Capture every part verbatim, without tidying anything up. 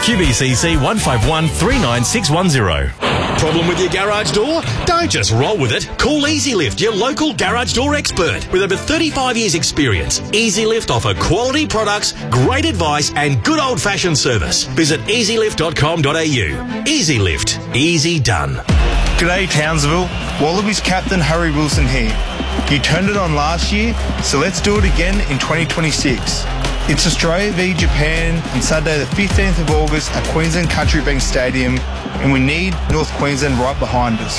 Q B C C one five one three nine six one zero. Problem with your garage door? Don't just roll with it. Call EasyLift, your local garage door expert. With over thirty-five years experience, EasyLift offer quality products, great advice and good old-fashioned service. Visit easy lift dot com dot a u. EasyLift. Easy done. G'day Townsville, Wallabies captain Harry Wilson here. You turned it on last year, so let's do it again in twenty twenty-six. It's Australia v Japan on Saturday the fifteenth of August at Queensland Country Bank Stadium, and we need North Queensland right behind us.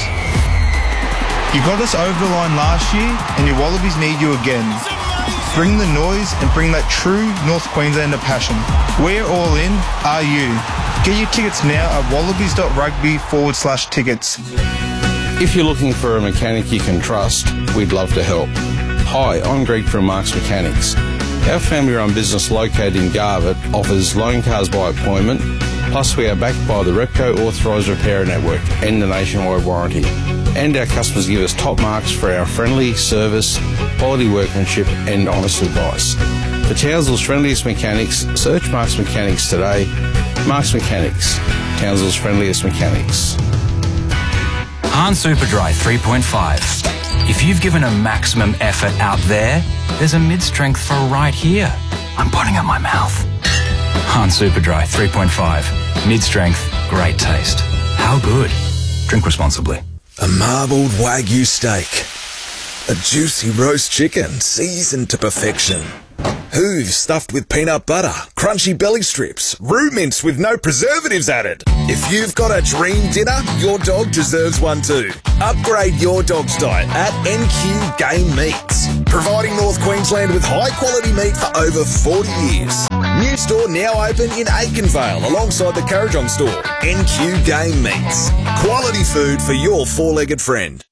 You got us over the line last year, and your Wallabies need you again. Bring the noise and bring that true North Queenslander passion. We're all in, are you? Get your tickets now at wallabies.rugby forward slash tickets. If you're looking for a mechanic you can trust, we'd love to help. Hi, I'm Greg from Marks Mechanics. Our family-run business located in Garbutt offers loan cars by appointment, plus we are backed by the Repco Authorised Repairer Network and the nationwide warranty. And our customers give us top marks for our friendly service, quality workmanship and honest advice. For Townsville's friendliest mechanics, search Marks Mechanics today. Marks Mechanics, Townsville's friendliest mechanics. Hahn Superdry three point five. If you've given a maximum effort out there, there's a mid-strength for right here. I'm putting up my mouth. Hahn Superdry three point five. Mid-strength, great taste. How good? Drink responsibly. A marbled Wagyu steak. A juicy roast chicken seasoned to perfection. Hooves stuffed with peanut butter, crunchy belly strips, roux mince with no preservatives added. If you've got a dream dinner, your dog deserves one too. Upgrade your dog's diet at N Q Game Meats, providing North Queensland with high quality meat for over forty years. New store now open in Aikenvale alongside the Currajong store. N Q Game Meats, quality food for your four-legged friend.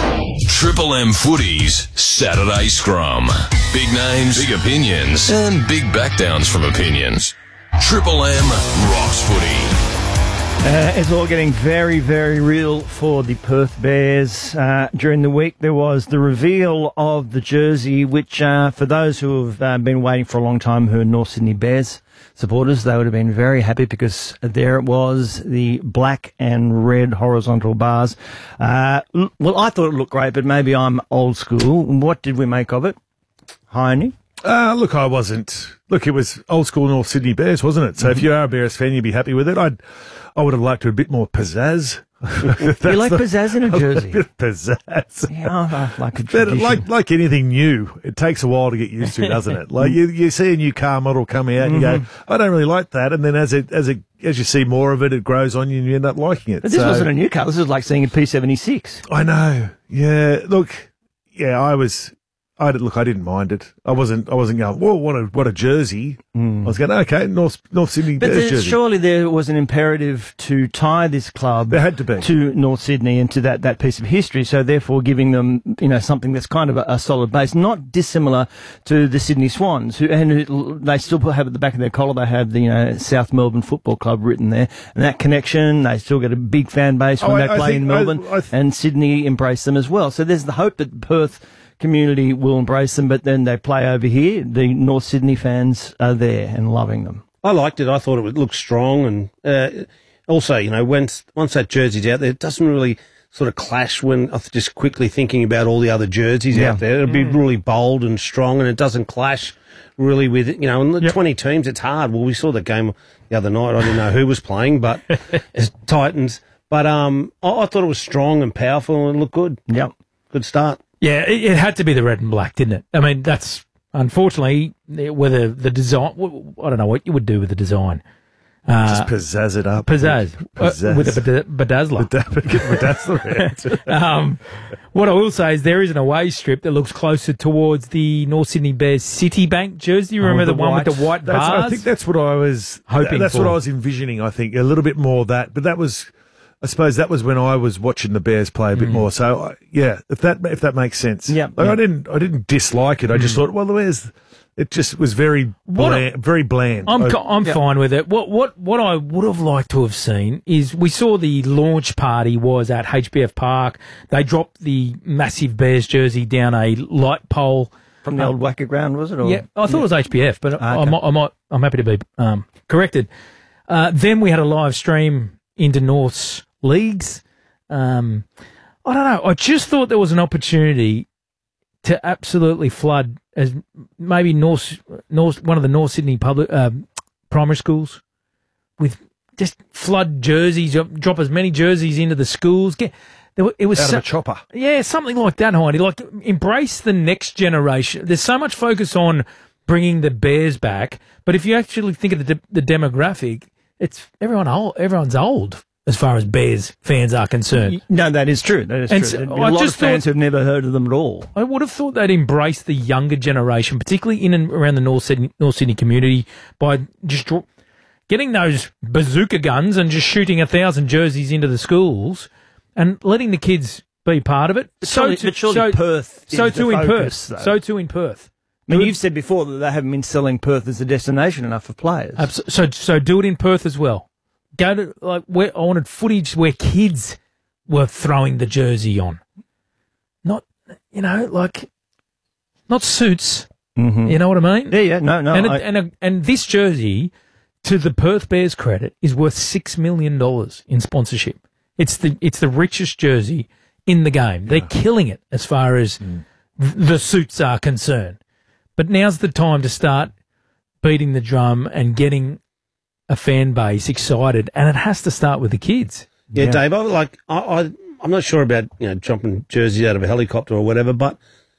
Triple M Footy's Saturday Scrum. Big names, big opinions, and big backdowns from opinions. Triple M rocks footy. Uh, it's all getting very, very real for the Perth Bears. Uh, during the week, there was the reveal of the jersey, which, uh, for those who have uh, been waiting for a long time, who are North Sydney Bears supporters, they would have been very happy because there it was, the black and red horizontal bars. Uh, well, I thought it looked great, but maybe I'm old school. What did we make of it? Heine? Uh, look, I wasn't. Look, it was old school North Sydney Bears, wasn't it? So mm-hmm. if you are a Bears fan, you'd be happy with it. I'd, I would have liked to a bit more pizzazz. You like the, pizzazz in a jersey? A bit of pizzazz. Yeah, I like a but like like anything new, it takes a while to get used to, doesn't it? Like you, you see a new car model coming out, and mm-hmm. you go, I don't really like that, and then as it as it as you see more of it, it grows on you, and you end up liking it. But this so, wasn't a new car. This was like seeing a P seventy-six. I know. Yeah. Look. Yeah, I was. I did, look, I didn't mind it. I wasn't. I wasn't going. Whoa, what a what a jersey! Mm. I was going. Okay, North North Sydney. But there, jersey. Surely there was an imperative to tie this club. There had to be. To North Sydney and to that, that piece of history. So therefore, giving them you know something that's kind of a, a solid base, not dissimilar to the Sydney Swans, who and who, they still have at the back of their collar. They have the you know South Melbourne Football Club written there, and that connection. They still get a big fan base when oh, they I, play I think, in Melbourne, I, I th- and Sydney embrace them as well. So there's the hope that Perth community will embrace them, but then they play over here. The North Sydney fans are there and loving them. I liked it. I thought it would look strong, and uh, also, you know, once once that jersey's out there, it doesn't really sort of clash when I'm just quickly thinking about all the other jerseys yeah. out there. It'll be mm. really bold and strong, and it doesn't clash really with, you know, and the yep. twenty teams, it's hard. Well, we saw the game the other night. I didn't know who was playing, but it's Titans. But um, I, I thought it was strong and powerful and looked good. Yep. Good start. Yeah, it, it had to be the red and black, didn't it? I mean, that's, unfortunately, whether the design, I don't know what you would do with the design. Uh, Just pizzazz it up. Pizzazz. pizzazz. Uh, with a bed- bedazzler. Bedazzler. um, what I will say is there is an away strip that looks closer towards the North Sydney Bears Citibank jersey. You remember oh, the, the one white, with the white that's, bars? I think that's what I was hoping That's for. what I was envisioning, I think. A little bit more of that. But that was... I suppose that was when I was watching the Bears play a bit mm. more. So uh, yeah, if that if that makes sense. Yeah, like, yeah. I didn't I didn't dislike it. I just mm. thought, well, the Bears, it just was very bland, a, very bland. I'm I, I'm yeah. fine with it. What what what I would have liked to have seen is we saw the launch party was at H B F Park. They dropped the massive Bears jersey down a light pole from the um, old Wacker ground, was it? Or? Yeah, I thought yeah. it was H B F, but okay. I, I might I might I'm happy to be um, corrected. Uh, then we had a live stream into North's leagues. Um, I don't know. I just thought there was an opportunity to absolutely flood as maybe North, North one of the North Sydney public uh, primary schools with just flood jerseys, drop as many jerseys into the schools. Get it was Out so, of a chopper. Yeah, something like that, Heidi. Like embrace the next generation. There's so much focus on bringing the Bears back, but if you actually think of the de- the demographic, it's everyone old. Everyone's old as far as Bears fans are concerned. No, that is true. That is And true. so There'd be I a lot just of fans thought- who've never heard of them at all. I would have thought they'd embrace the younger generation, particularly in and around the North Sydney, North Sydney community, by just draw, getting those bazooka guns and just shooting a thousand jerseys into the schools and letting the kids be part of it. But surely- but surely Perth is so the too in focus, Perth. though. So too in Perth. I mean, Do it- you've said before that they haven't been selling Perth as a destination enough for players. Abs- So so do it in Perth as well. Go to like where I wanted footage where kids were throwing the jersey on, not you know like not suits. Mhm. You know what I mean? Yeah, yeah, no, no. And a, I- and a, and this jersey, to the Perth Bears' credit, is worth six million dollars in sponsorship. It's the it's the richest jersey in the game. They're killing it as far as Mm. th- the suits are concerned. But now's the time to start beating the drum and getting a fan base excited, and it has to start with the kids. Yeah, Dave. I like. I, I I'm not sure about you know jumping jerseys out of a helicopter or whatever, but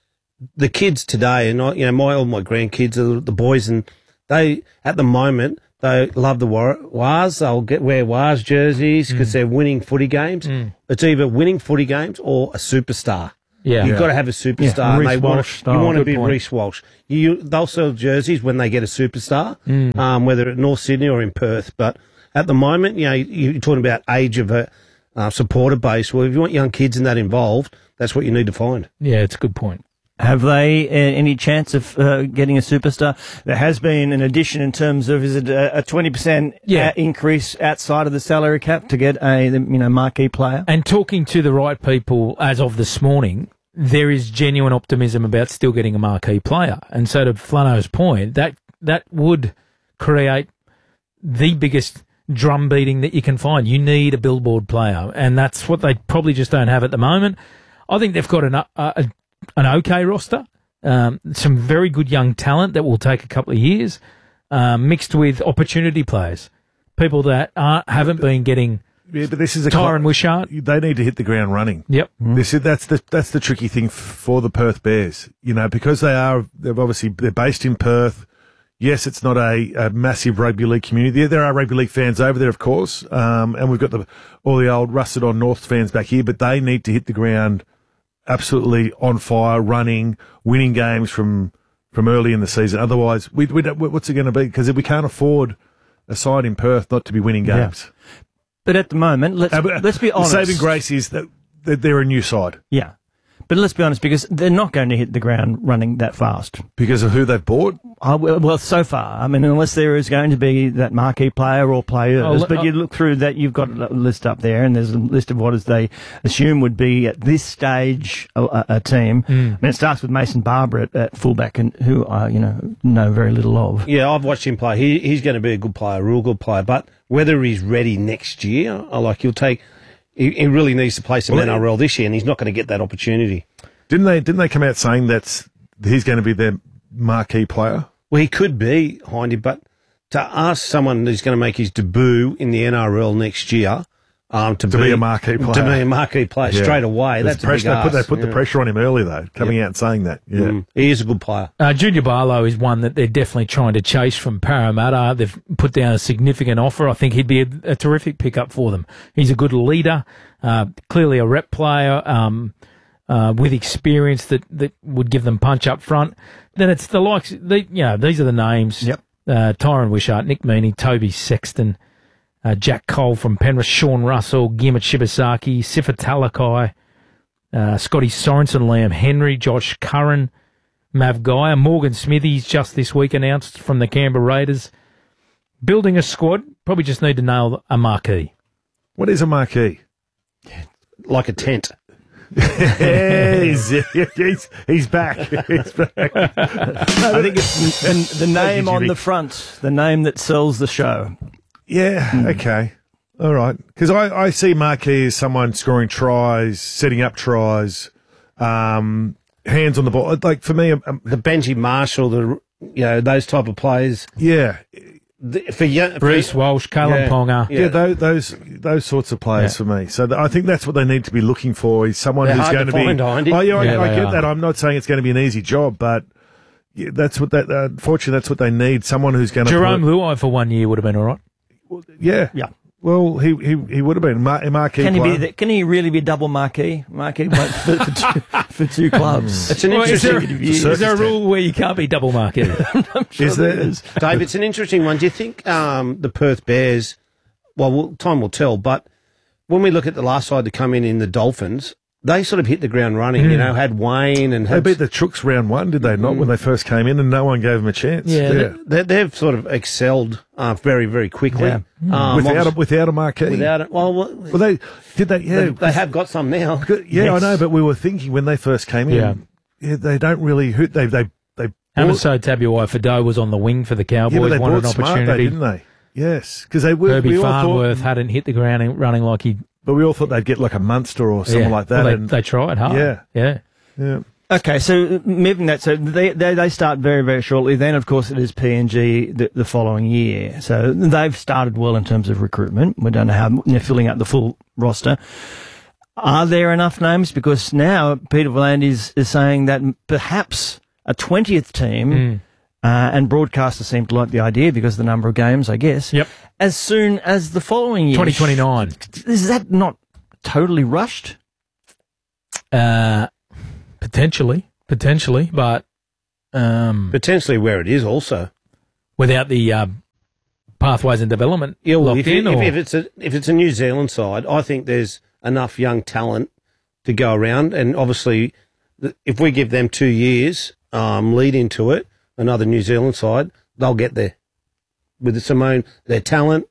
the kids today, and I, you know, my all my grandkids, the, the boys, and they at the moment they love the War- Wars. They'll get wear Wars jerseys because Mm. they're winning footy games. Mm. It's either winning footy games or a superstar. Yeah. You've Yeah. got to have a superstar. Yeah, and Reece they want Walsh to, style. you want to Good be point. Reece Walsh. You, they'll sell jerseys when they get a superstar, Mm. um, whether at North Sydney or in Perth. But at the moment, you know, you're talking about age of a uh, supporter base. Well, if you want young kids in that involved, that's what you need to find. Yeah, it's a good point. Have they uh, any chance of uh, getting a superstar? There has been an addition in terms of, is it a twenty percent Yeah. increase outside of the salary cap to get a you know marquee player? And talking to the right people as of this morning, there is genuine optimism about still getting a marquee player. And so to Flano's point, that that would create the biggest drum beating that you can find. You need a billboard player, and that's what they probably just don't have at the moment. I think they've got an, a, a, an okay roster, um, some very good young talent that will take a couple of years, um, mixed with opportunity players, people that aren't, haven't been getting... Yeah, but this is a Tyron Wishart. They need to hit the ground running. Yep. This is that's the that's the tricky thing f- for the Perth Bears. You know, because they are they've obviously they're based in Perth. Yes, it's not a, a massive rugby league community. There are rugby league fans over there, of course, um, and we've got the all the old rusted on North fans back here. But they need to hit the ground absolutely on fire, running, winning games from from early in the season. Otherwise, we, we don't, what's it going to be? Because we can't afford a side in Perth not to be winning Yeah. games. But at the moment, let's Uh, but let's be the honest. saving grace is that that they're a new side. Yeah. But let's be honest, because they're not going to hit the ground running that fast. Because of who they've bought? Uh, well, well, so far. I mean, unless there is going to be that marquee player or players. Oh, but uh, you look through that, you've got a list up there, and there's a list of what is they assume would be at this stage a, a, a team. Hmm. I mean, it starts with Mason Barber at, at fullback, and who I, you know, know very little of. Yeah, I've watched him play. He he's going to be a good player, a real good player. But whether he's ready next year, I like he'll take. He, he really needs to play some Well, N R L this year, and he's not going to get that opportunity. Didn't they? Didn't they come out saying that he's going to be their marquee player? Well, he could be, Hindy, but to ask someone who's going to make his debut in the N R L next year um, to, To be a marquee player. to be a marquee player Yeah. straight away, There's that's a pressure. big They put, they ask, put the yeah. pressure on him early, though, coming out and saying that. Yeah. Mm, he is a good player. Uh, Junior Barlow is one that they're definitely trying to chase from Parramatta. They've put down a significant offer. I think he'd be a, a terrific pickup for them. He's a good leader, uh, clearly a rep player um, uh, with experience that, that would give them punch up front. Then it's the likes, the, you know, these are the names. Yep. Uh, Tyron Wishart, Nick Meaney, Toby Sexton, uh, Jack Cole from Penrith, Sean Russell, Gimit Shibasaki, Sifa Talakai, uh, Scotty Sorensen, Liam Henry, Josh Curran, Mav Geyer, Morgan Smithies just this week announced from the Canberra Raiders. Building a squad, probably just need to nail a marquee. What is a marquee? Like a tent. he's, he's, he's back. He's back. I think it's the, the name on the front, the name that sells the show. Yeah, okay. All right. Because I, I see Marquis as someone scoring tries, setting up tries, um, hands on the ball. Like, for me... Um, the Benji Marshall, the you know, those type of players. Yeah. The, for young, Bruce for, Walsh, Callum yeah, Ponga. Yeah, yeah those, those those sorts of players Yeah. for me. So th- I think that's what they need to be looking for, is someone They're who's hard going to to be... find, Hindy. Oh, yeah, Yeah, I, I they get are. that. I'm not saying it's going to be an easy job, but yeah, that's what that... Uh, unfortunately, that's what they need, someone who's going to... Jerome Luai for one year would have been all right. Yeah. Yeah. Well, he he, he would have been Mar- a marquee Can he player. be? The, can he really be double marquee? Marquee for, for, two, for two clubs. It's an Well, is, interesting. there, is there a rule where you can't be double marquee? Sure Is there? is. Dave, it's an interesting one. Do you think um, the Perth Bears, well, well, time will tell, but when we look at the last side to come in in the Dolphins, they sort of hit the ground running, Hmm. you know, had Wayne and They had, beat the Chooks round one, did they not, when they first came in, and no one gave them a chance? Yeah, they, they've sort of excelled uh, very, very quickly. Yeah. Um, without, a, obviously- without a marquee. without it. Well, well, Well, they did they. Yeah, they, they have got some now. Good- Yeah, Yes. I know, but we were thinking when they first came in, Yeah. yeah, they don't really hoot. They they they bought, Hamaso Tabuai-Fidow was on the wing for the yeah, Cowboys, but they wanted bought an smart, though, opportunity. didn't they? Yes, because they were. Herbie we all thought, Farnworth hadn't hit the ground and running like he. but we all thought they'd get like a Munster or something yeah. like that. Well, they, and, they tried hard. Yeah. Yeah. yeah. Okay, so uh, moving that, so they, they they start very, very shortly. Then, of course, it is P N G the, the following year. So they've started well in terms of recruitment. We don't know how they're filling out the full roster. Are there enough names? Because now Peter Voland is, is saying that perhaps a twentieth team, Mm. uh, and broadcasters seem to like the idea because of the number of games, I guess. Yep. As soon as the following year. twenty twenty-nine. Is that not totally rushed? Uh, potentially, potentially, but um, Potentially where it is also. without the um, pathways and development Yeah, well, locked if, you- in, if, or if it's a if it's a New Zealand side, I think there's enough young talent to go around, and obviously, th- if we give them two years um, lead into it, another New Zealand side, they'll get there with Simone, their talent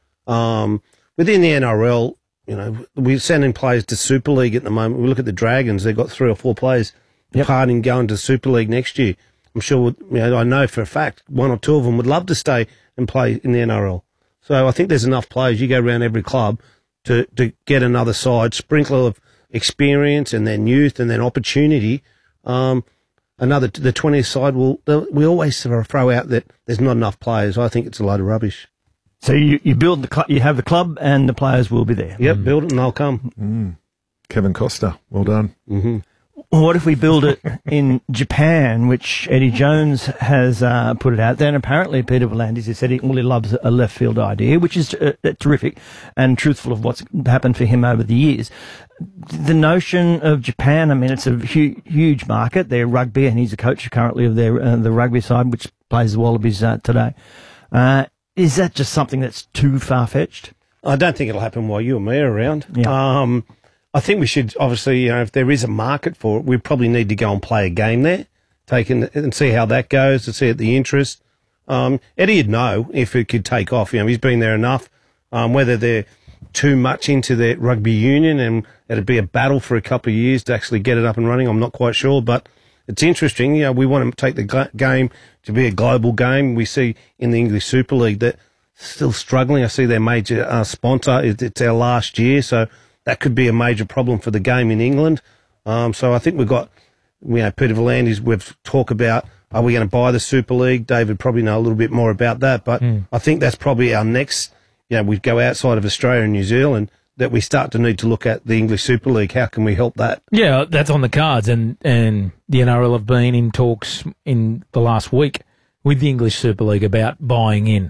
um, within the N R L. You know, we're sending players to Super League at the moment. We look at the Dragons; they've got three or four players departing, going to Super League next year. I'm sure, you know, I know for a fact one or two of them would love to stay and play in the N R L. So I think there's enough players. You go around every club to, to get another side, sprinkle of experience and then youth and then opportunity. Um, another, the twentieth side will, we always sort of throw out that there's not enough players. I think it's a load of rubbish. So you, you build the club, you have the club, and the players will be there. Yep, build it and they'll come. Mm. Kevin Costa, well done. Mm-hmm. What if we build it in Japan, which Eddie Jones has uh, put it out there, and apparently Peter Volandis has said he really loves a left field idea, which is uh, terrific and truthful of what's happened for him over the years. The notion of Japan, I mean, it's a hu- huge market. They're rugby, and he's a coach currently of their uh, the rugby side, which plays the Wallabies uh, today. Uh, is that just something that's too far-fetched? I don't think it'll happen while you and me are around. Yeah. Um, I think we should, obviously, you know, if there is a market for it, we probably need to go and play a game there, take in, and see how that goes, to see at the interest. Um, Eddie'd know if it could take off. You know, he's been there enough. Um, whether they're too much into their rugby union and it'd be a battle for a couple of years to actually get it up and running, I'm not quite sure. But it's interesting. You know, we want to take the g- game to be a global game. We see in the English Super League that still struggling. I see their major uh, sponsor. It's our last year, so that could be a major problem for the game in England. Um, so I think we've got, you know, Peter Volandis, we've talked about, are we going to buy the Super League? David probably know a little bit more about that, but Mm. I think that's probably our next, you know, we go outside of Australia and New Zealand, that we start to need to look at the English Super League. How can we help that? yeah, that's on the cards, and and the N R L have been in talks in the last week with the English Super League about buying in.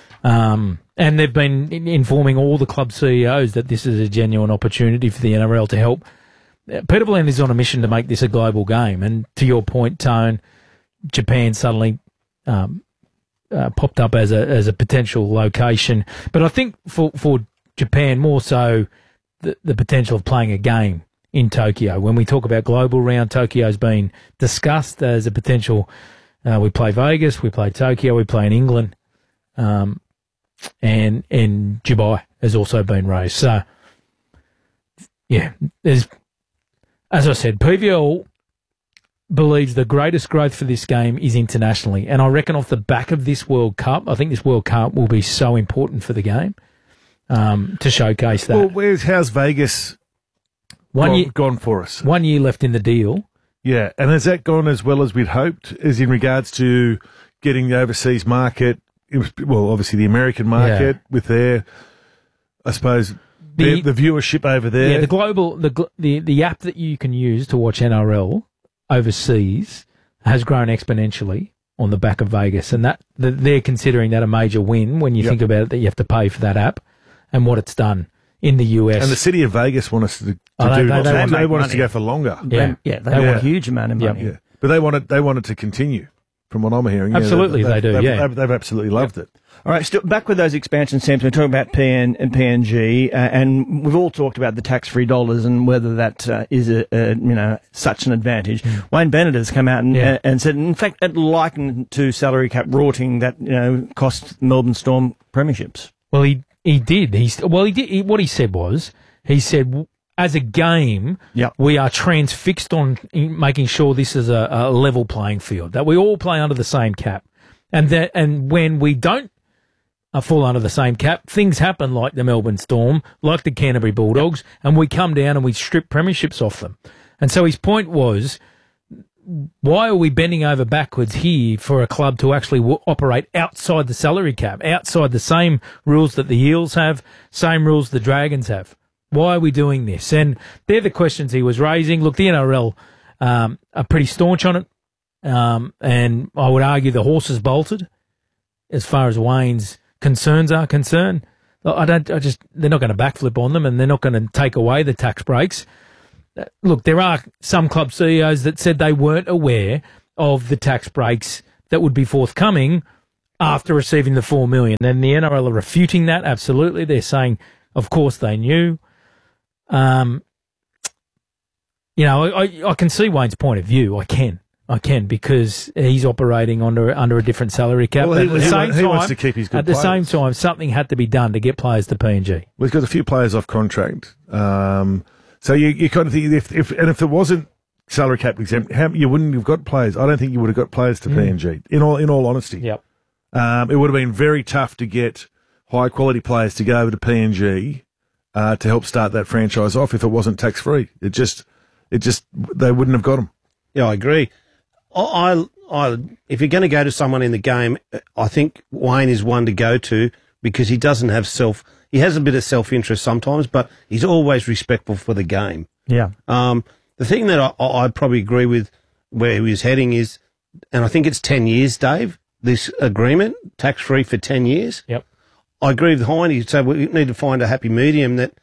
Um, and they've been in- informing all the club C E Os that this is a genuine opportunity for the N R L to help. Uh, Peter Volandis is on a mission to make this a global game. And to your point, Tone, Japan suddenly um, uh, popped up as a as a potential location. But I think for, for Japan, more so the, the potential of playing a game in Tokyo. When we talk about global round, Tokyo's been discussed as a potential. Uh, we play Vegas, we play Tokyo, we play in England. Um, and and Dubai has also been raised. So, yeah, there's, as I said, P V L believes the greatest growth for this game is internationally. And I reckon off the back of this World Cup, I think this World Cup will be so important for the game um, to showcase that. Well, where's how's Vegas one gone, year, gone for us? One year left in the deal. Yeah, and has that gone as well as we'd hoped, as in regards to getting the overseas market, it was, well, obviously the American market Yeah. with their, I suppose, The- the, the viewership over there. Yeah, the global the gl- the the app that you can use to watch N R L overseas has grown exponentially on the back of Vegas, and that, that they're considering that a major win when you Yep. think about it, that you have to pay for that app and what it's done in the U S. And the city of Vegas want us to, to Oh, they- do. they- They, they want, make they want us to money. go for longer. Yeah. They- yeah, they They want want- a huge amount of Yep. money. Yeah, but they want it. They want it to continue. From what I'm hearing, Yeah, Absolutely, they do, They've, yeah. they've, they've absolutely loved it. All right, still back with those expansion stamps. We're talking about P N and P N G, uh, and we've all talked about the tax-free dollars and whether that uh, is a, a you know such an advantage. Wayne Bennett has come out and, Yeah. uh, and said, in fact, it likened to salary cap rorting that you know cost Melbourne Storm premierships. Well, he he did. He's well, he did. He, what he said was, he said, w- as a game, Yep. we are transfixed on in making sure this is a, a level playing field, that we all play under the same cap, and that and when we don't uh, fall under the same cap, things happen like the Melbourne Storm, like the Canterbury Bulldogs, and we come down and we strip premierships off them. And so his point was, why are we bending over backwards here for a club to actually w- operate outside the salary cap, outside the same rules that the Eels have, same rules the Dragons have? Why are we doing this? And they're the questions he was raising. Look, the N R L um, are pretty staunch on it, um, and I would argue the horses bolted as far as Wayne's concerns are concerned. I don't. I just they're not going to backflip on them, and they're not going to take away the tax breaks. Look, there are some club C E Os that said they weren't aware of the tax breaks that would be forthcoming after receiving the four million. And the N R L are refuting that. Absolutely, they're saying, of course, they knew. Um, you know, I, I, I can see Wayne's point of view. I can, I can, because he's operating under under a different salary cap. Well, But he- at the he same wa- he time, wants to keep his good at the same players. time, something had to be done to get players to P N G. We've got a few players off contract. Um, so you, you kind of think if, if and if there wasn't salary cap exempt, how, you wouldn't have got players. I don't think you would have got players to P N G. In all in all honesty, Yep. um, it would have been very tough to get high quality players to go over to P N G uh, to help start that franchise off if it wasn't tax free. It just it just they wouldn't have got them. Yeah, I agree. I, I, I if you're going to go to someone in the game, I think Wayne is one to go to because he doesn't have self. He has a bit of self interest sometimes, but he's always respectful for the game. Yeah. Um, the thing that I, I probably agree with where he was heading is, and I think it's ten years, Dave. This agreement, tax free for ten years. Yep. I agree with Hiney. So we need to find a happy medium that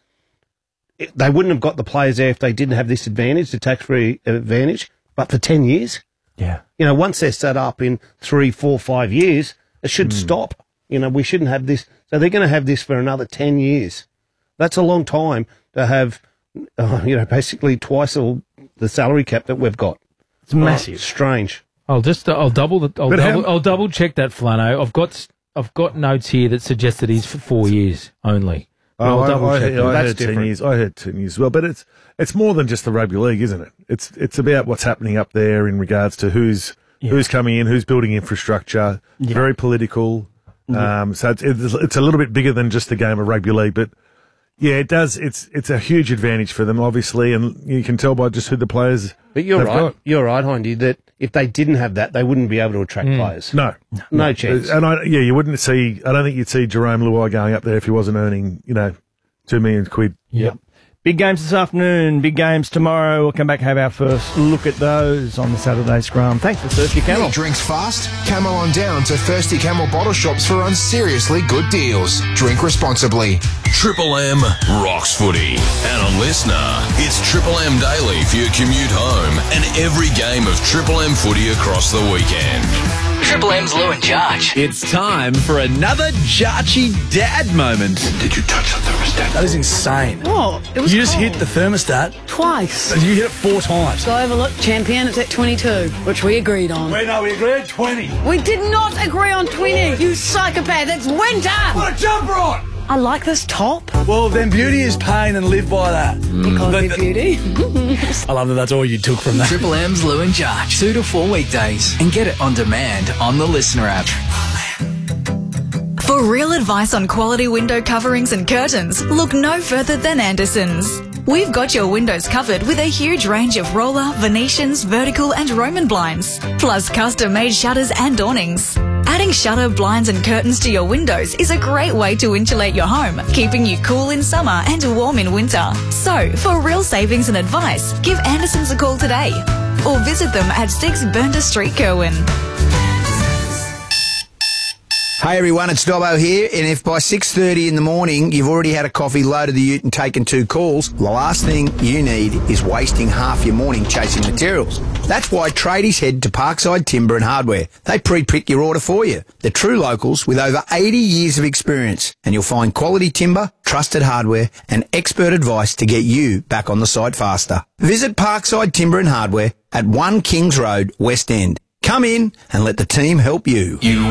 it, they wouldn't have got the players there if they didn't have this advantage, the tax-free advantage. But for ten years, Yeah. you know, once they're set up in three, four, five years, it should stop. You know, we shouldn't have this. So they're going to have this for another ten years. That's a long time to have, uh, you know, basically twice all the salary cap that we've got. It's massive. Oh, strange. I'll just I'll double the I'll But double, how- I'll double check that, Flano. I've got I've got notes here that suggest it is for four years only. But Oh, I'll I, double I, check I that. heard That's ten different. years. I heard ten years as well, but it's it's more than just the rugby league, isn't it? It's it's about what's happening up there in regards to who's who's coming in, who's building infrastructure. Yeah. Very political. Um, so it's, it's it's a little bit bigger than just the game of rugby league, but yeah, it does. It's it's a huge advantage for them, obviously, and you can tell by just who the players. But you're they've right. got. You're right, Hindy, that if they didn't have that, they wouldn't be able to attract players. No, No chance. and I, yeah, you wouldn't see. I don't think you'd see Jerome Luai going up there if he wasn't earning, you know, two million quid. Yep. Big games this afternoon, big games tomorrow. We'll come back and have our first look at those on the Saturday Scrum. Thanks for Thirsty Camel. Need drinks fast? Camel on down to Thirsty Camel bottle shops for on seriously good deals. Drink responsibly. Triple M rocks footy. And a listener, it's Triple M Daily for your commute home and every game of Triple M footy across the weekend. Triple M's Lou and Jarch. It's time for another Jarchy dad moment. Did you touch the thermostat? That is insane. What? It was You just cold. hit the thermostat Twice. and you hit it four times. So overlook champion, it's at twenty-two, which we agreed on. Wait, no, we agreed twenty. We did not agree on twenty. You psychopath, it's winter. Put a jumper on. I like this top. Well, then beauty is pain and live by that. You call But me the- beauty. I love that that's all you took from that. Triple M's Lou and Jarch. Two to four weekdays. And get it on demand on the Listener app. For real advice on quality window coverings and curtains, look no further than Anderson's. We've got your windows covered with a huge range of roller, Venetians, vertical and Roman blinds, plus custom-made shutters and awnings. Adding shutter, blinds and curtains to your windows is a great way to insulate your home, keeping you cool in summer and warm in winter. So, for real savings and advice, give Anderson's a call today or visit them at six Burnter Street, Kerwin. Hey everyone, it's Dobbo here, and if by six thirty in the morning you've already had a coffee, loaded the ute and taken two calls, the last thing you need is wasting half your morning chasing materials. That's why tradies head to Parkside Timber and Hardware. They pre-pick your order for you. They're true locals with over eighty years of experience, and you'll find quality timber, trusted hardware and expert advice to get you back on the site faster. Visit Parkside Timber and Hardware at one Kings Road, West End. Come in and let the team help you. You